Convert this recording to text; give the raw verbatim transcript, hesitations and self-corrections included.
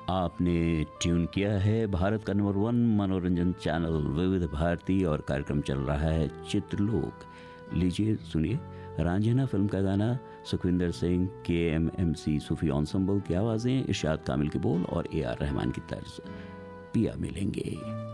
आपने ट्यून किया है भारत का नंबर वन मनोरंजन चैनल विविध भारती और कार्यक्रम चल रहा है चित्रलोक। लीजिए सुनिए रांझना फिल्म का गाना, सुखविंदर सिंह, के एम एम सी सूफी एंसेंबल की आवाज़ें, इरशाद कामिल के बोल और ए आर रहमान की तर्ज। पिया मिलेंगे।